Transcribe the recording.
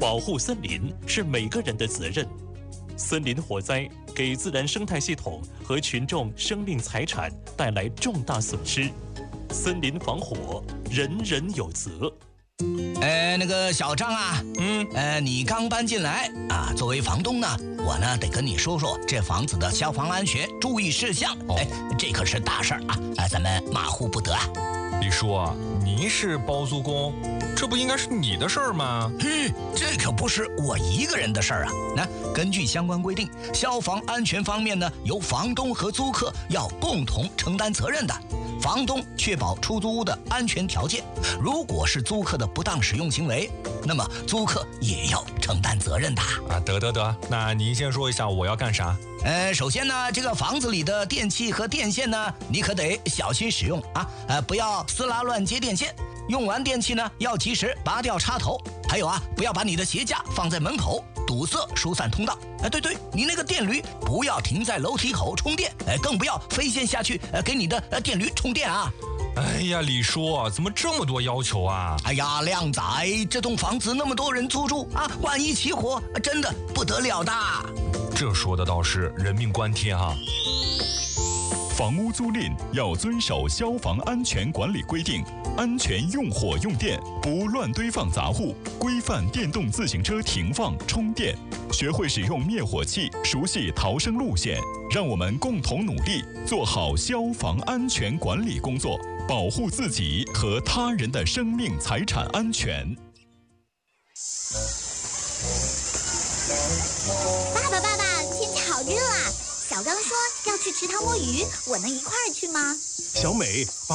保护森林是每个人的责任。森林火灾给自然生态系统和群众生命财产带来重大损失，森林防火，人人有责。 那个小张啊，你刚搬进来啊，作为房东呢，我呢得跟你说说这房子的消防安全注意事项。这可是大事儿啊，咱们马虎不得啊。 李叔啊，您是包租公，这不应该是你的事儿吗？ 这可不是我一个人的事儿啊。那根据相关规定，消防安全方面呢，由房东和租客要共同承担责任的。房东确保出租屋的安全条件，如果是租客的不当使用行为，那么租客也要承担责任的。 得，那您先说一下我要干啥？ 首先呢，这个房子里的电器和电线呢，你可得小心使用啊，不要撕拉乱接电线。用完电器呢，要及时拔掉插头。还有不要把你的鞋架放在门口，堵塞疏散通道。对，你那个电驴不要停在楼梯口充电，更不要飞线下去给你的电驴充电啊。 哎呀，李叔，怎么这么多要求啊？ 哎呀，靓仔，这栋房子那么多人租住啊，万一起火，真的不得了的。 这说的倒是人命关天啊。 房屋租赁要遵守消防安全管理规定，安全用火用电，不乱堆放杂物，规范电动自行车停放充电，学会使用灭火器，熟悉逃生路线。让我们共同努力，做好消防安全管理工作，保护自己和他人的生命财产安全。 爸爸，天气好热啊！小刚说要去池塘摸鱼，我能一块儿去吗？ 小美，